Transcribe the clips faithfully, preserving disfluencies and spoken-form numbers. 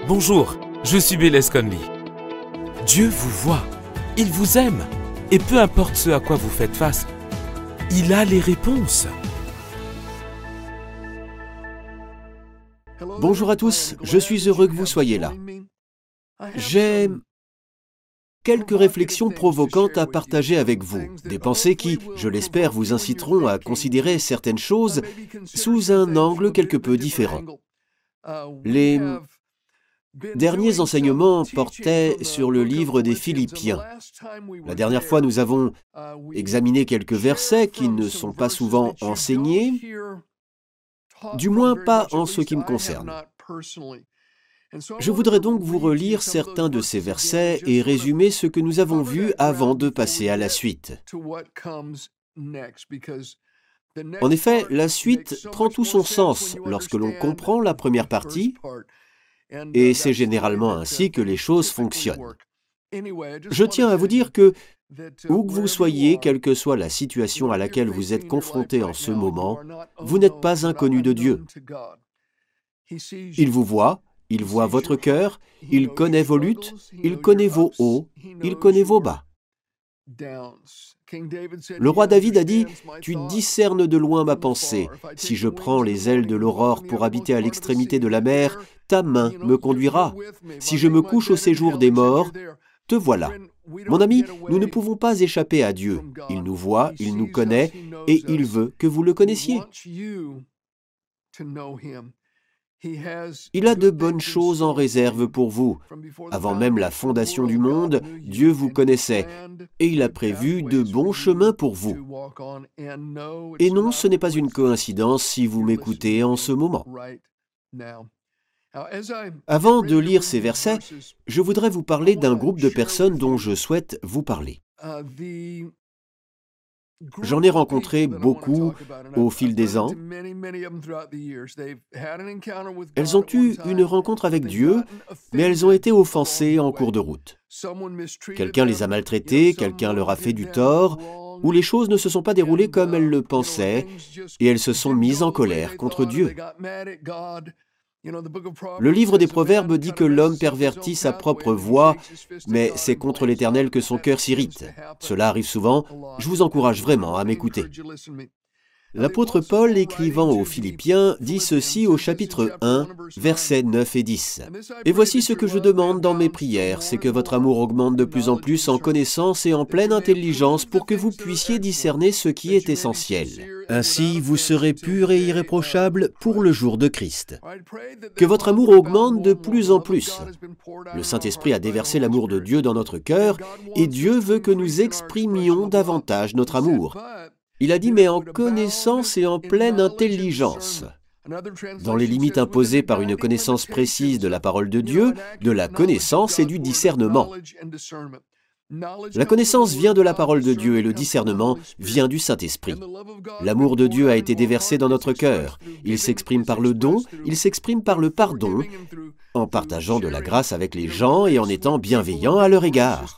Bonjour, je suis Bélez Conley. Dieu vous voit, il vous aime, et peu importe ce à quoi vous faites face, il a les réponses. Bonjour à tous, je suis heureux que vous soyez là. J'ai quelques réflexions provocantes à partager avec vous, des pensées qui, je l'espère, vous inciteront à considérer certaines choses sous un angle quelque peu différent. Les derniers enseignements portaient sur le livre des Philippiens. La dernière fois, nous avons examiné quelques versets qui ne sont pas souvent enseignés, du moins pas en ce qui me concerne. Je voudrais donc vous relire certains de ces versets et résumer ce que nous avons vu avant de passer à la suite. En effet, la suite prend tout son sens lorsque l'on comprend la première partie, et c'est généralement ainsi que les choses fonctionnent. Je tiens à vous dire que, où que vous soyez, quelle que soit la situation à laquelle vous êtes confronté en ce moment, vous n'êtes pas inconnu de Dieu. Il vous voit, il voit votre cœur, il connaît vos luttes, il connaît vos hauts, il connaît vos bas. Le roi David a dit « Tu discernes de loin ma pensée. Si je prends les ailes de l'aurore pour habiter à l'extrémité de la mer, ta main me conduira. Si je me couche au séjour des morts, te voilà. » Mon ami, nous ne pouvons pas échapper à Dieu. Il nous voit, il nous connaît, et il veut que vous le connaissiez. Il a de bonnes choses en réserve pour vous. Avant même la fondation du monde, Dieu vous connaissait, et il a prévu de bons chemins pour vous. Et non, ce n'est pas une coïncidence si vous m'écoutez en ce moment. Avant de lire ces versets, je voudrais vous parler d'un groupe de personnes dont je souhaite vous parler. J'en ai rencontré beaucoup au fil des ans. Elles ont eu une rencontre avec Dieu, mais elles ont été offensées en cours de route. Quelqu'un les a maltraitées, quelqu'un leur a fait du tort, ou les choses ne se sont pas déroulées comme elles le pensaient, et elles se sont mises en colère contre Dieu. Le livre des Proverbes dit que l'homme pervertit sa propre voie, mais c'est contre l'Éternel que son cœur s'irrite. Cela arrive souvent, je vous encourage vraiment à m'écouter. L'apôtre Paul, écrivant aux Philippiens, dit ceci au chapitre un, versets neuf et dix. « Et voici ce que je demande dans mes prières, c'est que votre amour augmente de plus en plus en connaissance et en pleine intelligence pour que vous puissiez discerner ce qui est essentiel. Ainsi, vous serez purs et irréprochables pour le jour de Christ. » Que votre amour augmente de plus en plus. Le Saint-Esprit a déversé l'amour de Dieu dans notre cœur et Dieu veut que nous exprimions davantage notre amour. Il a dit « mais en connaissance et en pleine intelligence ». Dans les limites imposées par une connaissance précise de la parole de Dieu, de la connaissance et du discernement. La connaissance vient de la parole de Dieu et le discernement vient du Saint-Esprit. L'amour de Dieu a été déversé dans notre cœur. Il s'exprime par le don, il s'exprime par le pardon, en partageant de la grâce avec les gens et en étant bienveillant à leur égard.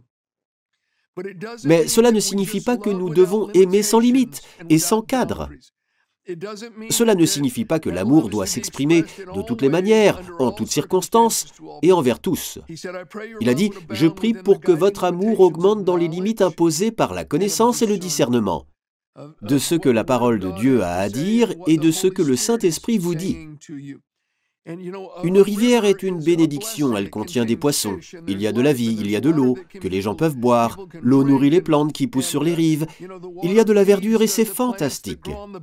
Mais cela ne signifie pas que nous devons aimer sans limite et sans cadre. Cela ne signifie pas que l'amour doit s'exprimer de toutes les manières, en toutes circonstances et envers tous. Il a dit « Je prie pour que votre amour augmente dans les limites imposées par la connaissance et le discernement, de ce que la parole de Dieu a à dire et de ce que le Saint-Esprit vous dit. » Une rivière est une bénédiction, elle contient des poissons. Il y a de la vie, il y a de l'eau, que les gens peuvent boire. L'eau nourrit les plantes qui poussent sur les rives. Il y a de la verdure et c'est fantastique.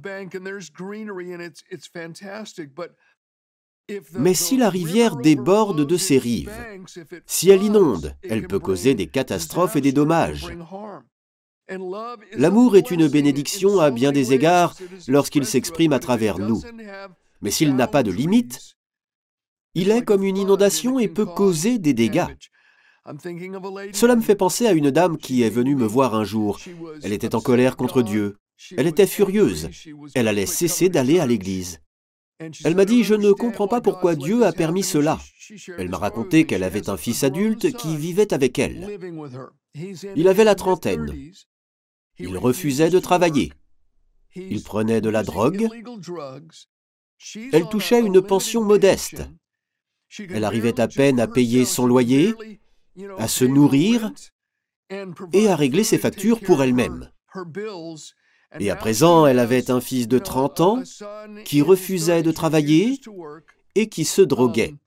Mais si la rivière déborde de ses rives, si elle inonde, elle peut causer des catastrophes et des dommages. L'amour est une bénédiction à bien des égards lorsqu'il s'exprime à travers nous. Mais s'il n'a pas de limite, il est comme une inondation et peut causer des dégâts. Cela me fait penser à une dame qui est venue me voir un jour. Elle était en colère contre Dieu. Elle était furieuse. Elle allait cesser d'aller à l'église. Elle m'a dit « Je ne comprends pas pourquoi Dieu a permis cela. » Elle m'a raconté qu'elle avait un fils adulte qui vivait avec elle. Il avait la trentaine. Il refusait de travailler. Il prenait de la drogue. Elle touchait une pension modeste. Elle arrivait à peine à payer son loyer, à se nourrir et à régler ses factures pour elle-même. Et à présent, elle avait un fils de trente ans qui refusait de travailler et qui se droguait.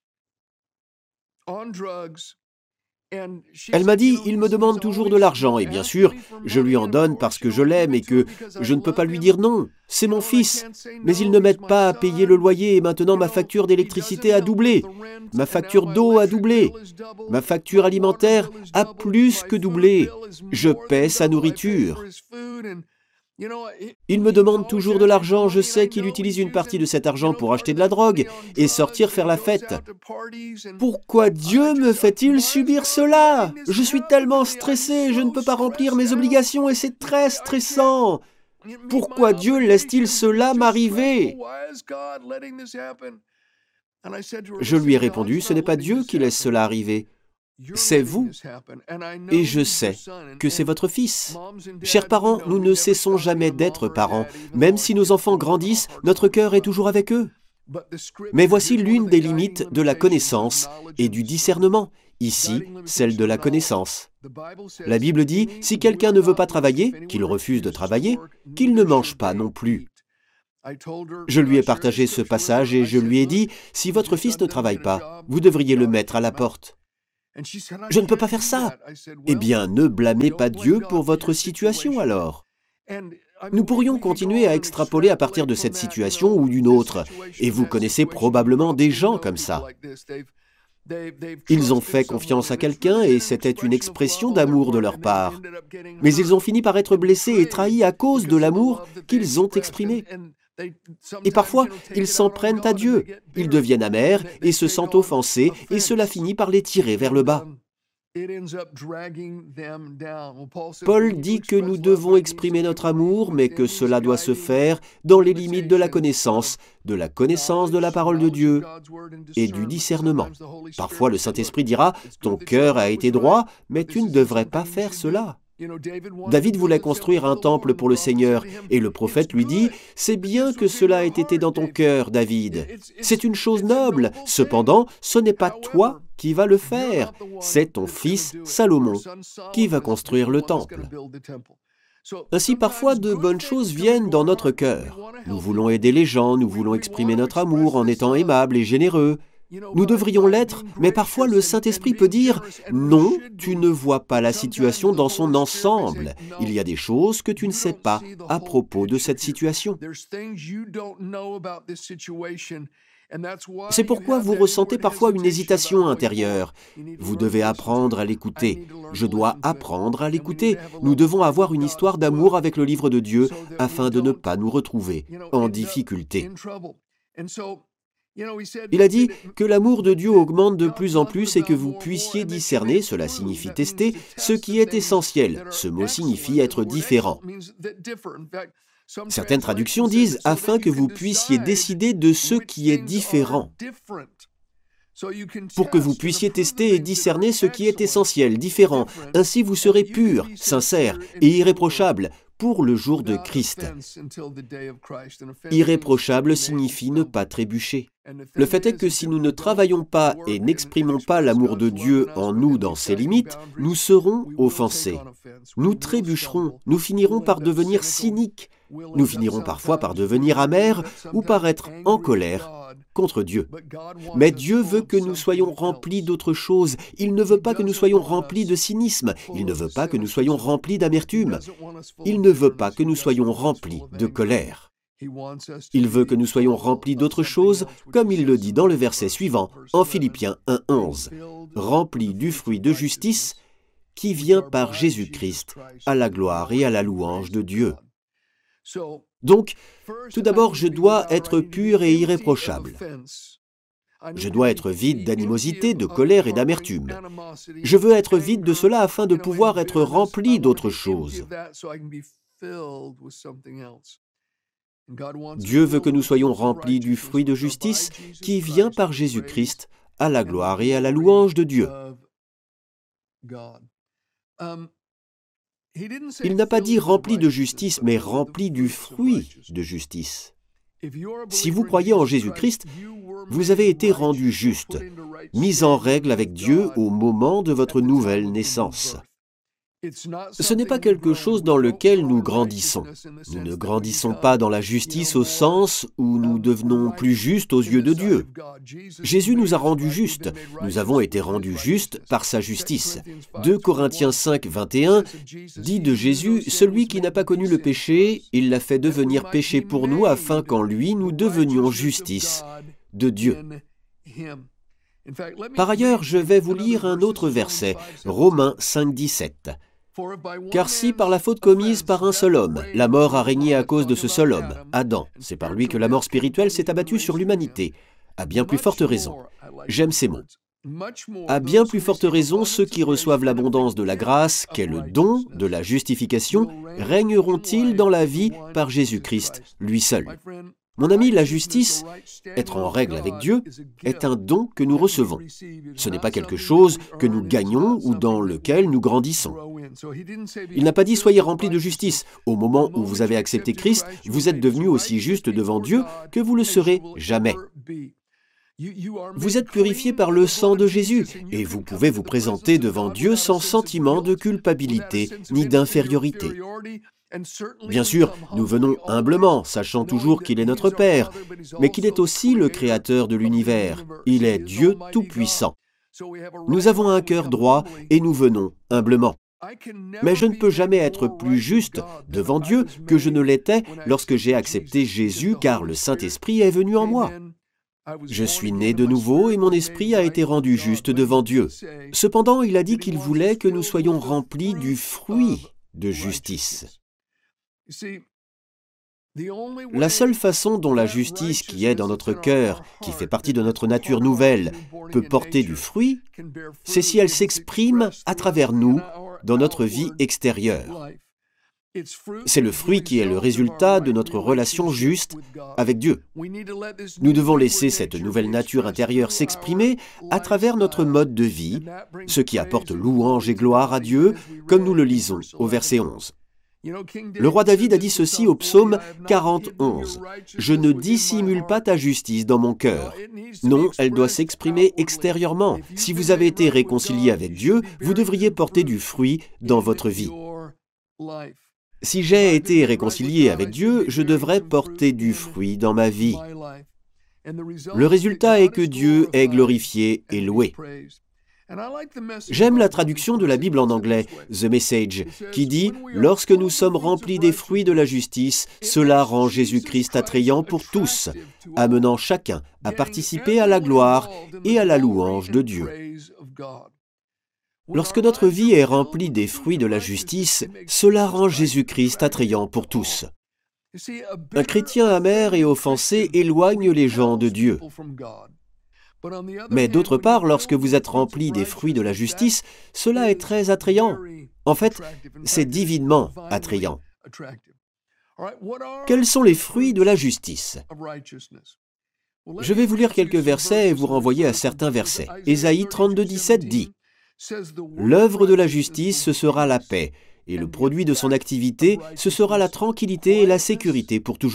Elle m'a dit, il me demande toujours de l'argent, et bien sûr, je lui en donne parce que je l'aime et que je ne peux pas lui dire non. C'est mon fils, mais il ne m'aide pas à payer le loyer et maintenant ma facture d'électricité a doublé. Ma facture d'eau a doublé. Ma facture alimentaire a plus que doublé. Je paie sa nourriture. Il me demande toujours de l'argent, je sais qu'il utilise une partie de cet argent pour acheter de la drogue et sortir faire la fête. Pourquoi Dieu me fait-il subir cela? Je suis tellement stressé, je ne peux pas remplir mes obligations et c'est très stressant. Pourquoi Dieu laisse-t-il cela m'arriver? Je lui ai répondu, ce n'est pas Dieu qui laisse cela arriver. C'est vous, et je sais que c'est votre fils. Chers parents, nous ne cessons jamais d'être parents. Même si nos enfants grandissent, notre cœur est toujours avec eux. Mais voici l'une des limites de la connaissance et du discernement. Ici, celle de la connaissance. La Bible dit, si quelqu'un ne veut pas travailler, qu'il refuse de travailler, qu'il ne mange pas non plus. Je lui ai partagé ce passage et je lui ai dit, si votre fils ne travaille pas, vous devriez le mettre à la porte. Je ne peux pas faire ça. Eh bien, ne blâmez pas Dieu pour votre situation alors. Nous pourrions continuer à extrapoler à partir de cette situation ou d'une autre, et vous connaissez probablement des gens comme ça. Ils ont fait confiance à quelqu'un et c'était une expression d'amour de leur part. Mais ils ont fini par être blessés et trahis à cause de l'amour qu'ils ont exprimé. Et parfois, ils s'en prennent à Dieu. Ils deviennent amers et se sentent offensés et cela finit par les tirer vers le bas. Paul dit que nous devons exprimer notre amour, mais que cela doit se faire dans les limites de la connaissance, de la connaissance de la parole de Dieu et du discernement. Parfois, le Saint-Esprit dira « Ton cœur a été droit, mais tu ne devrais pas faire cela. » David voulait construire un temple pour le Seigneur, et le prophète lui dit « C'est bien que cela ait été dans ton cœur, David. C'est une chose noble. Cependant, ce n'est pas toi qui vas le faire. C'est ton fils Salomon qui va construire le temple. » Ainsi, parfois, de bonnes choses viennent dans notre cœur. Nous voulons aider les gens, nous voulons exprimer notre amour en étant aimables et généreux. Nous devrions l'être, mais parfois le Saint-Esprit peut dire « Non, tu ne vois pas la situation dans son ensemble. Il y a des choses que tu ne sais pas à propos de cette situation. » C'est pourquoi vous ressentez parfois une hésitation intérieure. Vous devez apprendre à l'écouter. Je dois apprendre à l'écouter. Nous devons avoir une histoire d'amour avec le livre de Dieu afin de ne pas nous retrouver en difficulté. Il a dit que l'amour de Dieu augmente de plus en plus et que vous puissiez discerner, cela signifie tester, ce qui est essentiel. Ce mot signifie être différent. Certaines traductions disent « afin que vous puissiez décider de ce qui est différent ». Pour que vous puissiez tester et discerner ce qui est essentiel, différent. Ainsi vous serez pur, sincère et irréprochable pour le jour de Christ. Irréprochable signifie ne pas trébucher. Le fait est que si nous ne travaillons pas et n'exprimons pas l'amour de Dieu en nous dans ses limites, nous serons offensés. Nous trébucherons, nous finirons par devenir cyniques, nous finirons parfois par devenir amers ou par être en colère contre Dieu. Mais Dieu veut que nous soyons remplis d'autre chose. Il ne veut pas que nous soyons remplis de cynisme. Il ne veut pas que nous soyons remplis d'amertume. Il ne veut pas que nous soyons remplis de colère. Il veut que nous soyons remplis d'autre chose, comme il le dit dans le verset suivant, en Philippiens un onze, « Remplis du fruit de justice qui vient par Jésus-Christ, à la gloire et à la louange de Dieu. » Donc, tout d'abord, je dois être pur et irréprochable. Je dois être vide d'animosité, de colère et d'amertume. Je veux être vide de cela afin de pouvoir être rempli d'autre chose. Dieu veut que nous soyons remplis du fruit de justice qui vient par Jésus-Christ, à la gloire et à la louange de Dieu. Il n'a pas dit rempli de justice, mais rempli du fruit de justice. Si vous croyez en Jésus-Christ, vous avez été rendu juste, mis en règle avec Dieu au moment de votre nouvelle naissance. Ce n'est pas quelque chose dans lequel nous grandissons. Nous ne grandissons pas dans la justice au sens où nous devenons plus justes aux yeux de Dieu. Jésus nous a rendus justes. Nous avons été rendus justes par sa justice. deux Corinthiens cinq, vingt et un dit de Jésus, « Celui qui n'a pas connu le péché, il l'a fait devenir péché pour nous, afin qu'en lui nous devenions justice de Dieu. » Par ailleurs, je vais vous lire un autre verset, Romains cinq, dix-sept. Car si par la faute commise par un seul homme, la mort a régné à cause de ce seul homme, Adam, c'est par lui que la mort spirituelle s'est abattue sur l'humanité, à bien plus forte raison. J'aime ces mots. À bien plus forte raison, ceux qui reçoivent l'abondance de la grâce, qu'est le don de la justification, régneront-ils dans la vie par Jésus-Christ, lui seul. Mon ami, la justice, être en règle avec Dieu, est un don que nous recevons. Ce n'est pas quelque chose que nous gagnons ou dans lequel nous grandissons. Il n'a pas dit « soyez remplis de justice ». Au moment où vous avez accepté Christ, vous êtes devenu aussi juste devant Dieu que vous le serez jamais. Vous êtes purifié par le sang de Jésus et vous pouvez vous présenter devant Dieu sans sentiment de culpabilité ni d'infériorité. Bien sûr, nous venons humblement, sachant toujours qu'il est notre Père, mais qu'il est aussi le Créateur de l'univers. Il est Dieu Tout-Puissant. Nous avons un cœur droit et nous venons humblement. Mais je ne peux jamais être plus juste devant Dieu que je ne l'étais lorsque j'ai accepté Jésus, car le Saint-Esprit est venu en moi. Je suis né de nouveau et mon esprit a été rendu juste devant Dieu. Cependant, il a dit qu'il voulait que nous soyons remplis du fruit de justice. La seule façon dont la justice qui est dans notre cœur, qui fait partie de notre nature nouvelle, peut porter du fruit, c'est si elle s'exprime à travers nous dans notre vie extérieure. C'est le fruit qui est le résultat de notre relation juste avec Dieu. Nous devons laisser cette nouvelle nature intérieure s'exprimer à travers notre mode de vie, ce qui apporte louange et gloire à Dieu, comme nous le lisons au verset onze. Le roi David a dit ceci au psaume quarante, onze. « Je ne dissimule pas ta justice dans mon cœur. » Non, elle doit s'exprimer extérieurement. Si vous avez été réconcilié avec Dieu, vous devriez porter du fruit dans votre vie. Si j'ai été réconcilié avec Dieu, je devrais porter du fruit dans ma vie. Le résultat est que Dieu est glorifié et loué. J'aime la traduction de la Bible en anglais, The Message, qui dit « Lorsque nous sommes remplis des fruits de la justice, cela rend Jésus-Christ attrayant pour tous, amenant chacun à participer à la gloire et à la louange de Dieu. » Lorsque notre vie est remplie des fruits de la justice, cela rend Jésus-Christ attrayant pour tous. Un chrétien amer et offensé éloigne les gens de Dieu. Mais d'autre part, lorsque vous êtes rempli des fruits de la justice, cela est très attrayant. En fait, c'est divinement attrayant. Quels sont les fruits de la justice? Je vais vous lire quelques versets et vous renvoyer à certains versets. Ésaïe trente-deux, dix-sept dit « L'œuvre de la justice, ce sera la paix, et le produit de son activité, ce sera la tranquillité et la sécurité pour toujours. »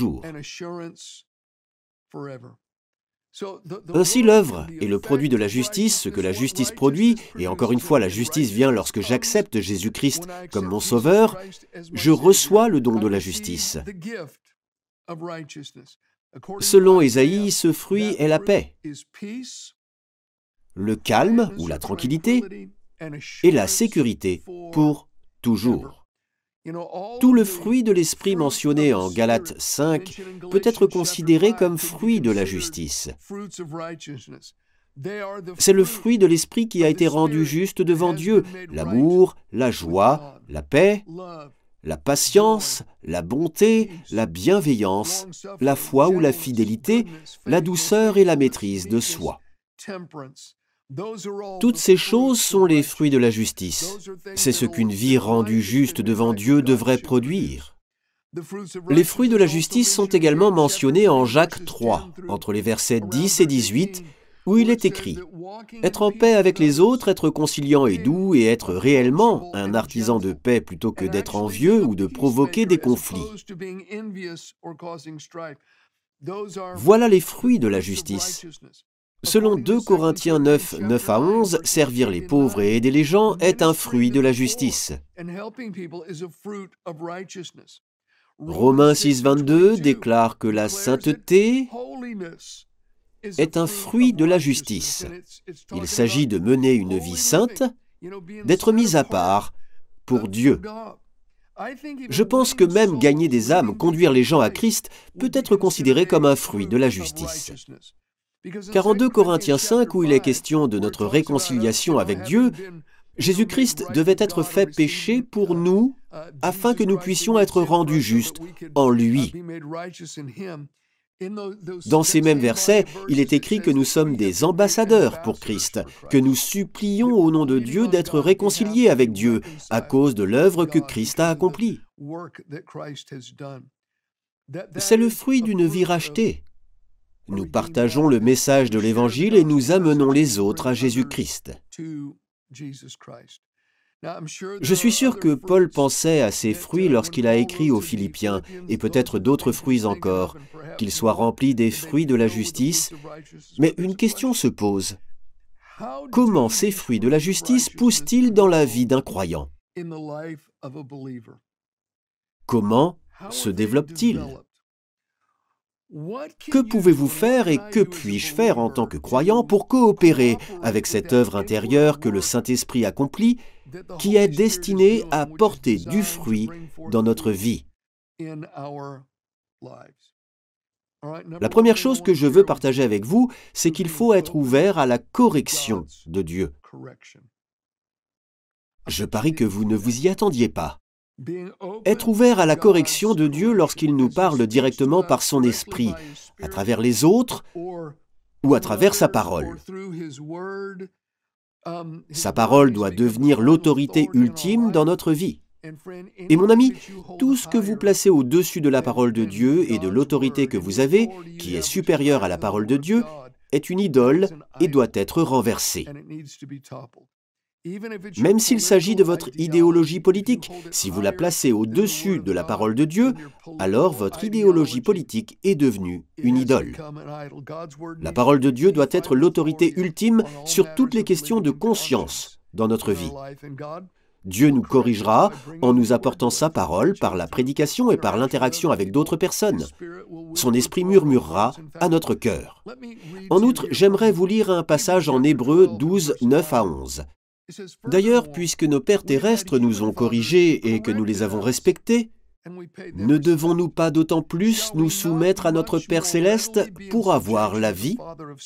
Ainsi, l'œuvre et le produit de la justice, ce que la justice produit, et encore une fois, la justice vient lorsque j'accepte Jésus-Christ comme mon Sauveur, je reçois le don de la justice. Selon Ésaïe, ce fruit est la paix, le calme ou la tranquillité, et la sécurité pour toujours. Tout le fruit de l'esprit mentionné en Galates cinq peut être considéré comme fruit de la justice. C'est le fruit de l'esprit qui a été rendu juste devant Dieu, l'amour, la joie, la paix, la patience, la bonté, la bienveillance, la foi ou la fidélité, la douceur et la maîtrise de soi. Toutes ces choses sont les fruits de la justice. C'est ce qu'une vie rendue juste devant Dieu devrait produire. Les fruits de la justice sont également mentionnés en Jacques trois, entre les versets dix et dix-huit, où il est écrit « Être en paix avec les autres, être conciliant et doux, et être réellement un artisan de paix plutôt que d'être envieux ou de provoquer des conflits. » Voilà les fruits de la justice. Selon deux Corinthiens neuf, neuf à onze, servir les pauvres et aider les gens est un fruit de la justice. Romains six, vingt-deux déclare que la sainteté est un fruit de la justice. Il s'agit de mener une vie sainte, d'être mis à part pour Dieu. Je pense que même gagner des âmes, conduire les gens à Christ, peut être considéré comme un fruit de la justice. Car en deux Corinthiens cinq, où il est question de notre réconciliation avec Dieu, Jésus-Christ devait être fait péché pour nous, afin que nous puissions être rendus justes en lui. Dans ces mêmes versets, il est écrit que nous sommes des ambassadeurs pour Christ, que nous supplions au nom de Dieu d'être réconciliés avec Dieu à cause de l'œuvre que Christ a accomplie. C'est le fruit d'une vie rachetée. Nous partageons le message de l'Évangile et nous amenons les autres à Jésus-Christ. Je suis sûr que Paul pensait à ces fruits lorsqu'il a écrit aux Philippiens, et peut-être d'autres fruits encore, qu'ils soient remplis des fruits de la justice. Mais une question se pose. Comment ces fruits de la justice poussent-ils dans la vie d'un croyant? Comment se développent-ils? Que pouvez-vous faire et que puis-je faire en tant que croyant pour coopérer avec cette œuvre intérieure que le Saint-Esprit accomplit, qui est destinée à porter du fruit dans notre vie? La première chose que je veux partager avec vous, c'est qu'il faut être ouvert à la correction de Dieu. Je parie que vous ne vous y attendiez pas. Être ouvert à la correction de Dieu lorsqu'il nous parle directement par son esprit, à travers les autres ou à travers sa parole. Sa parole doit devenir l'autorité ultime dans notre vie. Et mon ami, tout ce que vous placez au-dessus de la parole de Dieu et de l'autorité que vous avez, qui est supérieure à la parole de Dieu, est une idole et doit être renversé. Même s'il s'agit de votre idéologie politique, si vous la placez au-dessus de la parole de Dieu, alors votre idéologie politique est devenue une idole. La parole de Dieu doit être l'autorité ultime sur toutes les questions de conscience dans notre vie. Dieu nous corrigera en nous apportant sa parole par la prédication et par l'interaction avec d'autres personnes. Son esprit murmurera à notre cœur. En outre, j'aimerais vous lire un passage en Hébreux douze, neuf à onze. D'ailleurs, puisque nos pères terrestres nous ont corrigés et que nous les avons respectés, ne devons-nous pas d'autant plus nous soumettre à notre Père céleste pour avoir la vie?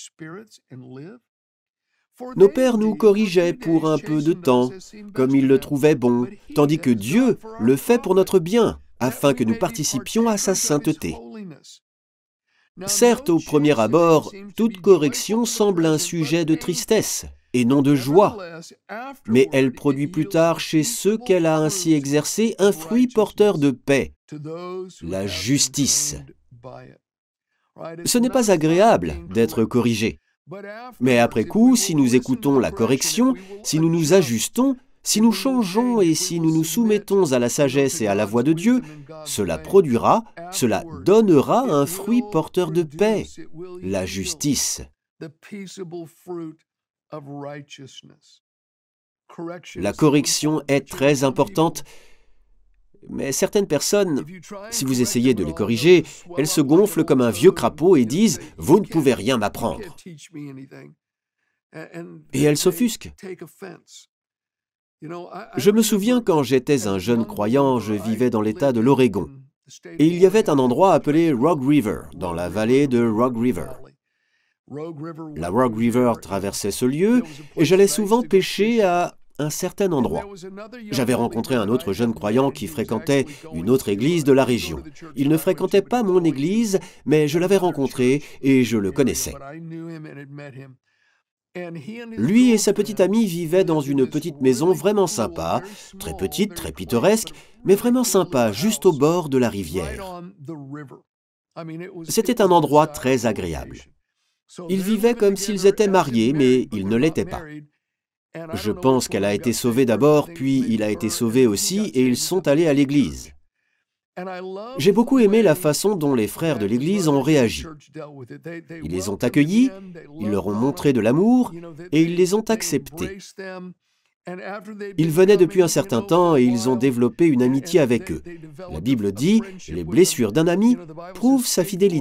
Nos pères nous corrigeaient pour un peu de temps, comme ils le trouvaient bon, tandis que Dieu le fait pour notre bien, afin que nous participions à sa sainteté. Certes, au premier abord, toute correction semble un sujet de tristesse et non de joie, mais elle produit plus tard chez ceux qu'elle a ainsi exercés un fruit porteur de paix, la justice. Ce n'est pas agréable d'être corrigé. Mais après coup, si nous écoutons la correction, si nous nous ajustons, si nous changeons et si nous nous soumettons à la sagesse et à la voix de Dieu, cela produira, cela donnera un fruit porteur de paix, la justice. La correction est très importante, mais certaines personnes, si vous essayez de les corriger, elles se gonflent comme un vieux crapaud et disent « Vous ne pouvez rien m'apprendre ». Et elles s'offusquent. Je me souviens quand j'étais un jeune croyant, je vivais dans l'État de l'Oregon. Et il y avait un endroit appelé Rogue River, dans la vallée de Rogue River. La Rogue River traversait ce lieu et j'allais souvent pêcher à un certain endroit. J'avais rencontré un autre jeune croyant qui fréquentait une autre église de la région. Il ne fréquentait pas mon église, mais je l'avais rencontré et je le connaissais. Lui et sa petite amie vivaient dans une petite maison vraiment sympa, très petite, très pittoresque, mais vraiment sympa, juste au bord de la rivière. C'était un endroit très agréable. Ils vivaient comme s'ils étaient mariés, mais ils ne l'étaient pas. Je pense qu'elle a été sauvée d'abord, puis il a été sauvé aussi, et ils sont allés à l'église. J'ai beaucoup aimé la façon dont les frères de l'Église ont réagi. Ils les ont accueillis, ils leur ont montré de l'amour et ils les ont acceptés. Ils venaient depuis un certain temps et ils ont développé une amitié avec eux. La Bible dit « Les blessures d'un ami prouvent sa fidélité ».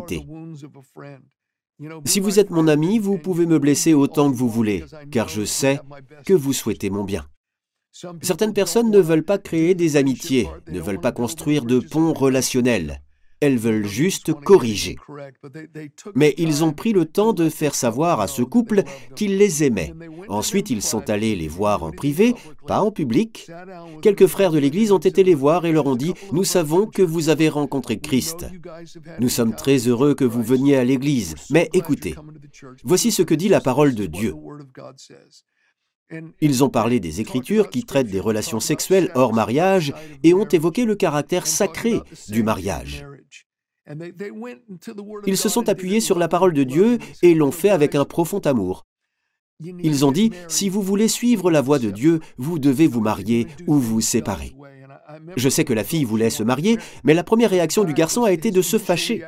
Si vous êtes mon ami, vous pouvez me blesser autant que vous voulez, car je sais que vous souhaitez mon bien. Certaines personnes ne veulent pas créer des amitiés, ne veulent pas construire de ponts relationnels. Elles veulent juste corriger. Mais ils ont pris le temps de faire savoir à ce couple qu'ils les aimaient. Ensuite, ils sont allés les voir en privé, pas en public. Quelques frères de l'Église ont été les voir et leur ont dit « Nous savons que vous avez rencontré Christ. Nous sommes très heureux que vous veniez à l'Église. Mais écoutez, voici ce que dit la parole de Dieu. » Ils ont parlé des Écritures qui traitent des relations sexuelles hors mariage et ont évoqué le caractère sacré du mariage. Ils se sont appuyés sur la parole de Dieu et l'ont fait avec un profond amour. Ils ont dit, si vous voulez suivre la voie de Dieu, vous devez vous marier ou vous séparer. Je sais que la fille voulait se marier, mais la première réaction du garçon a été de se fâcher.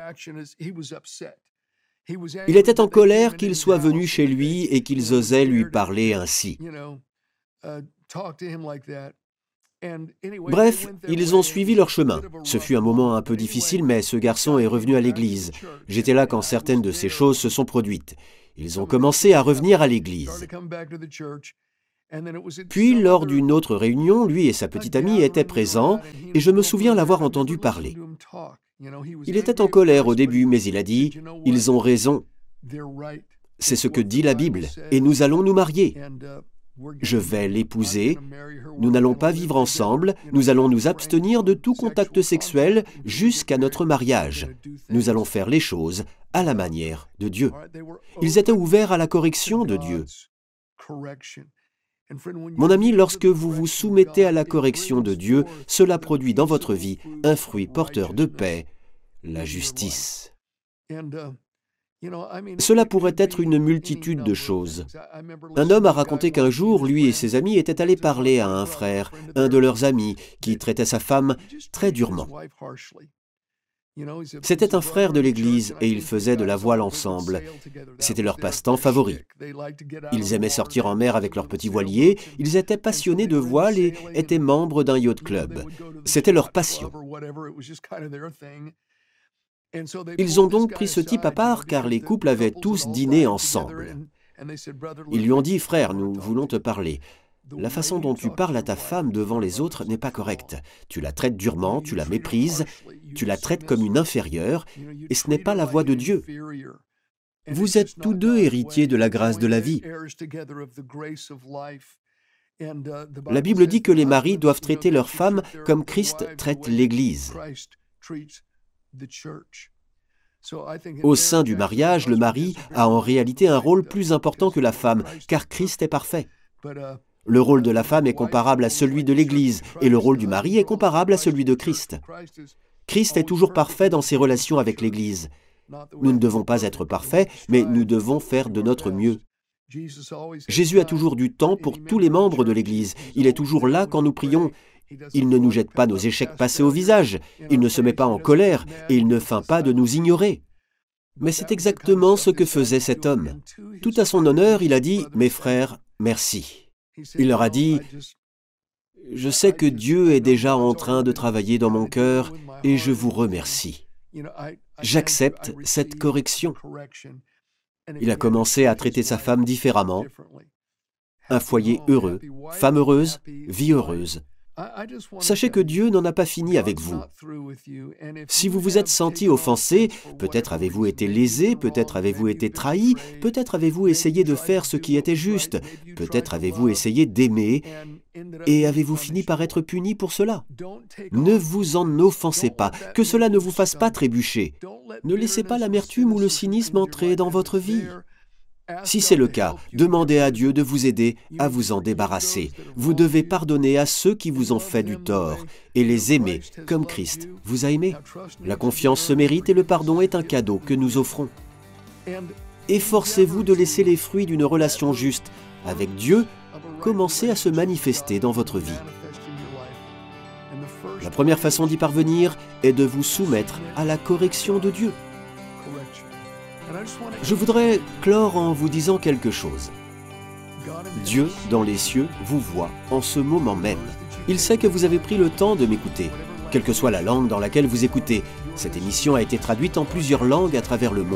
Il était en colère qu'ils soient venus chez lui et qu'ils osaient lui parler ainsi. Bref, ils ont suivi leur chemin. Ce fut un moment un peu difficile, mais ce garçon est revenu à l'église. J'étais là quand certaines de ces choses se sont produites. Ils ont commencé à revenir à l'église. Puis, lors d'une autre réunion, lui et sa petite amie étaient présents, et je me souviens l'avoir entendu parler. Il était en colère au début, mais il a dit « Ils ont raison. C'est ce que dit la Bible, et nous allons nous marier. Je vais l'épouser, nous n'allons pas vivre ensemble, nous allons nous abstenir de tout contact sexuel jusqu'à notre mariage. Nous allons faire les choses à la manière de Dieu. » Ils étaient ouverts à la correction de Dieu. Mon ami, lorsque vous vous soumettez à la correction de Dieu, cela produit dans votre vie un fruit porteur de paix, la justice. Cela pourrait être une multitude de choses. Un homme a raconté qu'un jour, lui et ses amis étaient allés parler à un frère, un de leurs amis, qui traitait sa femme très durement. C'était un frère de l'Église et ils faisaient de la voile ensemble. C'était leur passe-temps favori. Ils aimaient sortir en mer avec leurs petits voiliers, ils étaient passionnés de voile et étaient membres d'un yacht club. C'était leur passion. Ils ont donc pris ce type à part car les couples avaient tous dîné ensemble. Ils lui ont dit « Frère, nous voulons te parler. La façon dont tu parles à ta femme devant les autres n'est pas correcte. Tu la traites durement, tu la méprises, tu la traites comme une inférieure, et ce n'est pas la voie de Dieu. Vous êtes tous deux héritiers de la grâce de la vie. La Bible dit que les maris doivent traiter leurs femmes comme Christ traite l'Église. Au sein du mariage, le mari a en réalité un rôle plus important que la femme, car Christ est parfait. Le rôle de la femme est comparable à celui de l'Église, et le rôle du mari est comparable à celui de Christ. Christ est toujours parfait dans ses relations avec l'Église. Nous ne devons pas être parfaits, mais nous devons faire de notre mieux. Jésus a toujours du temps pour tous les membres de l'Église. Il est toujours là quand nous prions. Il ne nous jette pas nos échecs passés au visage, il ne se met pas en colère, et il ne feint pas de nous ignorer. Mais c'est exactement ce que faisait cet homme. Tout à son honneur, il a dit « Mes frères, merci ». Il leur a dit « Je sais que Dieu est déjà en train de travailler dans mon cœur et je vous remercie. J'accepte cette correction. » Il a commencé à traiter sa femme différemment. Un foyer heureux, femme heureuse, vie heureuse. Sachez que Dieu n'en a pas fini avec vous. Si vous vous êtes senti offensé, peut-être avez-vous été lésé, peut-être avez-vous été trahi, peut-être avez-vous essayé de faire ce qui était juste, peut-être avez-vous essayé d'aimer, et avez-vous fini par être puni pour cela. Ne vous en offensez pas, que cela ne vous fasse pas trébucher. Ne laissez pas l'amertume ou le cynisme entrer dans votre vie. Si c'est le cas, demandez à Dieu de vous aider à vous en débarrasser. Vous devez pardonner à ceux qui vous ont fait du tort et les aimer comme Christ vous a aimé. La confiance se mérite et le pardon est un cadeau que nous offrons. Efforcez-vous de laisser les fruits d'une relation juste avec Dieu commencer à se manifester dans votre vie. La première façon d'y parvenir est de vous soumettre à la correction de Dieu. Je voudrais clore en vous disant quelque chose. Dieu, dans les cieux, vous voit en ce moment même. Il sait que vous avez pris le temps de m'écouter, quelle que soit la langue dans laquelle vous écoutez. Cette émission a été traduite en plusieurs langues à travers le monde.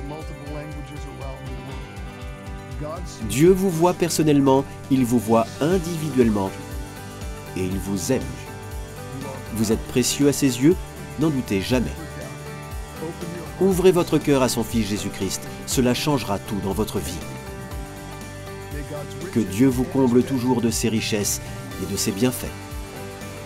Dieu vous voit personnellement, il vous voit individuellement et il vous aime. Vous êtes précieux à ses yeux, n'en doutez jamais. Ouvrez votre cœur à son Fils Jésus-Christ, cela changera tout dans votre vie. Que Dieu vous comble toujours de ses richesses et de ses bienfaits.